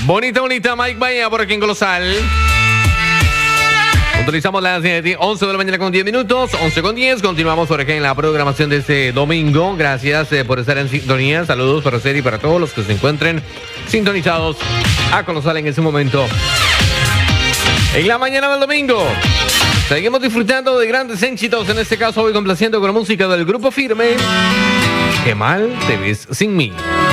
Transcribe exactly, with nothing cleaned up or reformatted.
Bonita, bonita, Mike Bahía por aquí en Colosal. Utilizamos las eh, once de la mañana con diez minutos, once con diez. Continuamos por aquí en la programación de este domingo. Gracias eh, por estar en sintonía. Saludos para usted y para todos los que se encuentren sintonizados a Colosal en ese momento. En la mañana del domingo, seguimos disfrutando de grandes éxitos. En este caso, hoy complaciendo con la música del Grupo Firme. Qué mal te ves sin mí.